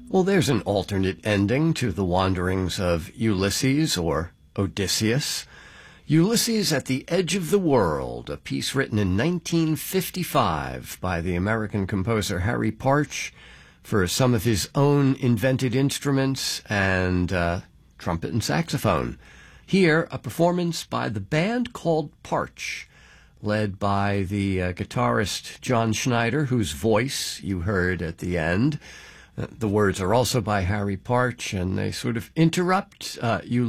Well, there's an alternate ending to the wanderings of Ulysses, or Odysseus. Ulysses at the Edge of the World, a piece written in 1955 by the American composer Harry Partch for some of his own invented instruments and trumpet and saxophone. Here, a performance by the band called Partch, led by the guitarist John Schneider, whose voice you heard at the end. The words are also by Harry Partch, and they sort of interrupt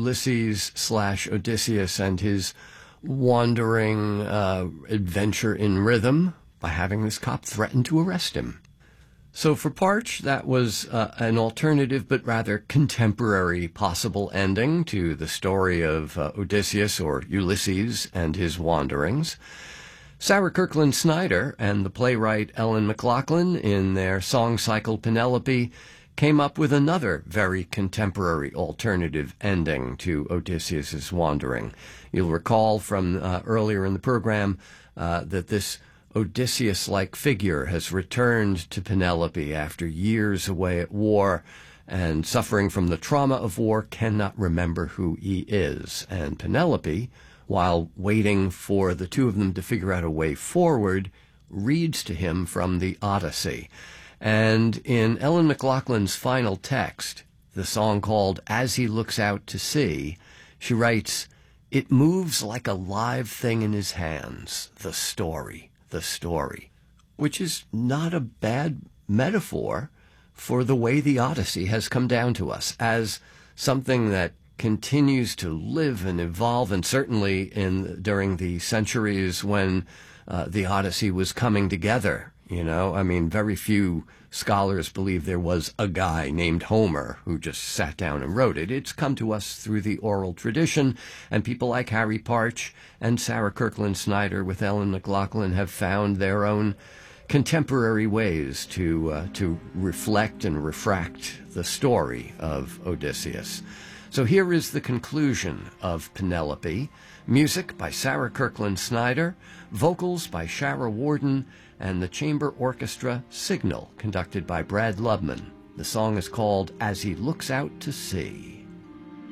Ulysses/Odysseus and his wandering adventure in rhythm by having this cop threaten to arrest him. So for Partch, that was an alternative but rather contemporary possible ending to the story of Odysseus, or Ulysses, and his wanderings. Sarah Kirkland Snyder and the playwright Ellen McLaughlin, in their song cycle Penelope, came up with another very contemporary alternative ending to Odysseus's wandering. You'll recall from earlier in the program that this Odysseus-like figure has returned to Penelope after years away at war, and suffering from the trauma of war, cannot remember who he is. And Penelope, while waiting for the two of them to figure out a way forward, reads to him from the Odyssey. And in Ellen McLaughlin's final text, the song called As He Looks Out to Sea, she writes, "It moves like a live thing in his hands, the story, which is not a bad metaphor for the way the Odyssey has come down to us as something that continues to live and evolve, and certainly during the centuries when the Odyssey was coming together. I mean, very few scholars believe there was a guy named Homer who just sat down and wrote it. It's come to us through the oral tradition, and people like Harry Partch and Sarah Kirkland Snyder with Ellen McLaughlin have found their own contemporary ways to reflect and refract the story of Odysseus. So here is the conclusion of Penelope. Music by Sarah Kirkland Snyder, vocals by Shara Warden, and the chamber orchestra Signal, conducted by Brad Lubman. The song is called As He Looks Out to Sea.